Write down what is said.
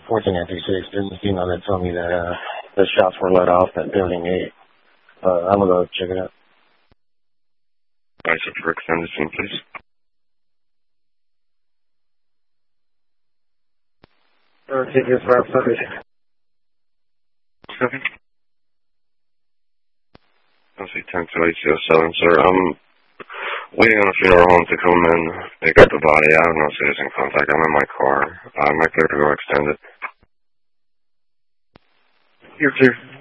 1496. There's a female that told me that the shots were let off at Building 8. I'm going to go check it out. License for extended scene, please. Tickets for service. Okay. I'll see 10 to 807, sir. I'm waiting on a funeral home to come and pick up the body. I have no citizen contact. I'm in my car. Am I clear to go extended? You're clear.